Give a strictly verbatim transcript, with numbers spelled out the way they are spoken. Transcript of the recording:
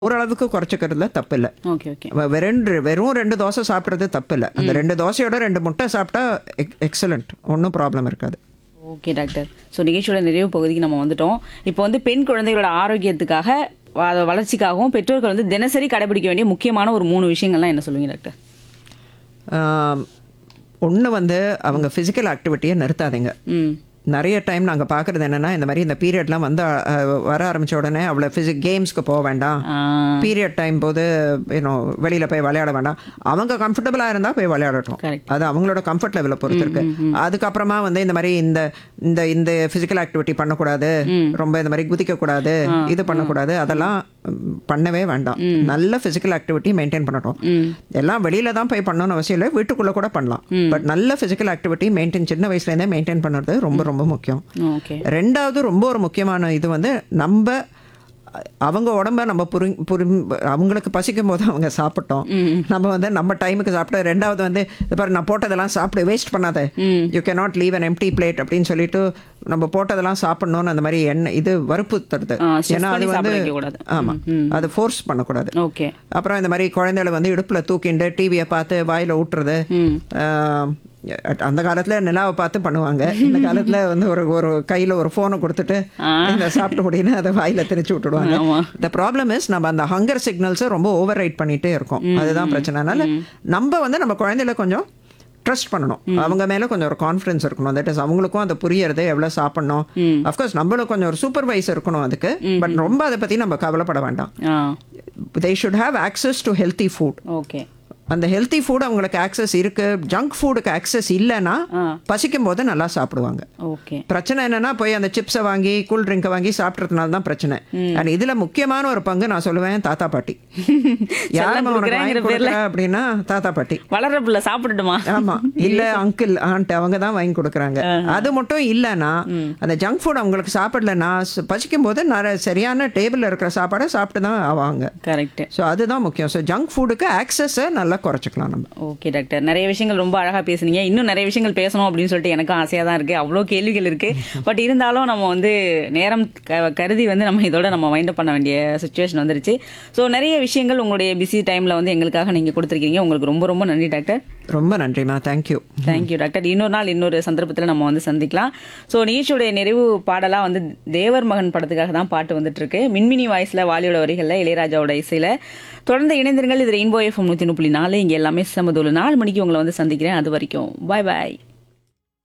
ஓரளவுக்கு குறைச்சிக்கிறதுல தப்பு இல்லை. Okay, okay. வெறும் வெறும் ரெண்டு தோசை சாப்பிட்றது தப்பு இல்லை. அந்த ரெண்டு தோசையோட ரெண்டு முட்டை சாப்பிட்டா எக் எக்ஸலண்ட், ஒன்றும் ப்ராப்ளம் இருக்காது. Okay doctor. ஸோ நிகழ்ச்சியோட நிறைவு பகுதிக்கு நம்ம வந்துட்டோம். இப்போ வந்து பெண் குழந்தைகளோட ஆரோக்கியத்துக்காக வ- வளர்ச்சிக்காகவும் பெற்றோர்கள் வந்து தினசரி கடைபிடிக்க வேண்டிய முக்கியமான ஒரு மூணு விஷயங்கள்லாம் என்ன சொல்லுவீங்க டாக்டர்? ஒன்று வந்து அவங்க ஃபிசிக்கல் ஆக்டிவிட்டியை நிறுத்தாதீங்க. ம். நிறைய டைம் நாங்கள் பார்க்குறது என்னென்னா, இந்த மாதிரி இந்த பீரியட்லாம் வந்து அஹ், வர ஆரம்பித்த உடனே அவ்வளோ ஃபிசிக் கேம்ஸ்க்கு போக வேண்டாம், ஆ, பீரியட் டைம் போது யூனோ வெளியில் போய் விளையாட வேண்டாம், அவங்க கம்ஃபர்டபுளாக இருந்தால் போய் விளையாடட்டும். Correct. அது அவங்களோட கம்ஃபர்ட் லெவலை பொறுத்து இருக்கு. அதுக்கப்புறமா வந்து இந்த மாதிரி இந்த இந்த இந்த ஃபிசிக்கல் ஆக்டிவிட்டி பண்ணக்கூடாது, ரொம்ப இந்த மாதிரி குதிக்கக்கூடாது, இது பண்ணக்கூடாது, அதெல்லாம் ம், பண்ணவே வேண்டாம். நல்ல ஃபிசிக்கல் ஆக்டிவிட்டி மெயின்டைன் பண்ணட்டும். எல்லாம் வெளியில தான் போய் பண்ணணும்னு அவசியம் இல்லை, வீட்டுக்குள்ளே கூட பண்ணலாம். பட் நல்ல ஃபிசிக்கல் ஆக்டிவிட்டி மெயின்டைன் சின்ன வயசுலேருந்தே மெயின்டைன் பண்ணுறது ரொம்ப ரொம்ப முக்கியம். ஓகே. ரெண்டாவது ரொம்ப ஒரு முக்கியமான இது வந்து நம்ம அவங்க உடம்ப நம்ம புரி புரி அவங்களுக்கு பசிக்கும் போது அவங்க சாப்பிட்டோம், நம்ம வந்து நம்ம டைமுக்கு சாப்பிட்டோம். ரெண்டாவது வந்து இது பாரு நான் போட்டதெல்லாம் சாப்பிட்டு வேஸ்ட் பண்ணாத, you can not leave an empty plate அப்படின்னு சொல்லிட்டு நம்ம போட்டதெல்லாம் சாப்பிடணும்னு அந்த மாதிரி என்ன இது வற்புறுத்துறது. ஆ, stress ஏன்னா அது பண்ணி வந்து சாப்பிட வைக்கக்கூடாது. ஆமாம், அது ஃபோர்ஸ் பண்ணக்கூடாது. ஓகே. அப்புறம் இந்த மாதிரி குழந்தைகளை வந்து இடுப்பில் தூக்கிண்டு டிவியை பார்த்து வாயில் ஊட்டுறது. ஆஹ், அந்த காலத்தில் நிலாவை பார்த்து பண்ணுவாங்க, இந்த காலத்தில் வந்து ஒரு ஒரு கையில் ஒரு ஃபோனை கொடுத்துட்டு இந்த சாப்பிட்டு முடியுன்னு அதை வாயில் திணிச்சு விட்டுடுவாங்க. ஆமா. த ப்ராப்ளம் இஸ் நம்ம அந்த ஹங்கர் சிக்னல்ஸை ரொம்ப ஓவர் ரைட் பண்ணிகிட்டே இருக்கோம். அதுதான் பிரச்சனை. அதனால நம்ம வந்து நம்ம குழந்தைகளை கொஞ்சம் ட்ரஸ்ட் பண்ணணும், அவங்க மேலே கொஞ்சம் ஒரு கான்ஃபிடன்ஸ் இருக்கணும். தட் இஸ் அவங்களுக்கும் அதை புரியறது எவ்வளோ சாப்பிடணும். அஃப்கோர்ஸ் நம்மளும் கொஞ்சம் ஒரு சூப்பர்வைஸ் இருக்கணும் அதுக்கு. பட் ரொம்ப அதை பற்றி நம்ம கவலைப்பட வேண்டாம். ஆ, they should have access to healthy food. Okay. அந்த ஹெல்த்தி ஃபுட் அவங்களுக்கு ஆக்சஸ் இருக்கு, ஜங்க் ஃபுட்டுக்கு ஆக்சஸ் இல்லைன்னா ஆ, பசிக்கும் போது நல்லா சாப்பிடுவாங்க. ஓகே. பிரச்சனை என்னன்னா போய் அந்த சிப்ஸை வாங்கி கூல் ட்ரிங்கை வாங்கி சாப்பிட்றதுனால தான் பிரச்சனை. அண்ட் இதுல முக்கியமான ஒரு பங்கு நான் சொல்லுவேன் தாத்தா பாட்டி. யாரும் உனக்கு வாங்கி கொடுக்குறா அப்படின்னா தாத்தா பாட்டி. வளர்ற பிள்ளை சாப்பிட்டுட்டுமா? ஆமா, இல்ல அங்கிள் ஆண்ட் அவங்க தான் வாங்கி கொடுக்குறாங்க. அது மட்டும் இல்லைன்னா அந்த ஜங்க் ஃபுட் அவங்களுக்கு சாப்பிடலன்னா ச- பசிக்கும் போது நிறைய சரியான டேபிள்ல இருக்கிற சாப்பாடை சாப்பிட்டு தான் ஆவாங்க. கரெக்ட். ஸோ அதுதான் முக்கியம். ஸோ ஜங்க் ஃபுட்டுக்கு ஆக்சஸை நல்லா குறைச்சிக்கலாம் நம்ம. ஓகே டாக்டர், நிறைய விஷயங்கள் ரொம்ப அழகாக பேசுனீங்க. இன்னும் நிறைய விஷயங்கள் பேசணும் அப்படின்னு சொல்லிட்டு எனக்கும் ஆசையாக தான் இருக்குது. அவ்வளோ கேள்விகள் இருக்குது. பட் இருந்தாலும் நம்ம வந்து நேரம் க- கருதி வந்து நம்ம இதோட நம்ம வைண்ட் பண்ண வேண்டிய சுச்சுவேஷன் வந்துருச்சு. ஸோ நிறைய விஷயங்கள் உங்களுடைய பிஸி டைமில் வந்து எங்களுக்காக நீங்கள் கொடுத்துருக்கீங்க. உங்களுக்கு ரொம்ப ரொம்ப நன்றி டாக்டர். ரொம்ப நன்றிம்மா, தேங்க்யூ. Thank you doctor. இன்னொரு நாள் இன்னொரு சந்தர்ப்பத்தில் நம்ம வந்து சந்திக்கலாம். ஸோ நிகழ்ச்சியுடைய நிறைவு பாடலாக வந்து தேவர் மகன் படத்துக்காக தான் பாட்டு வந்துட்டு இருக்கு. மின்மினி வாய்ஸில் வாலியோட வரிகளில் இளையராஜாவோட இசையில். தொடர்ந்து இணைந்திருங்கள். இது ரெயின்போ எஃப்எம் நூற்றி முப்பது புள்ளி நாலு. இங்கே எல்லாமே சமதூள். நாலு மணிக்கு உங்களை வந்து சந்திக்கிறேன். அது வரைக்கும் பாய் பாய்.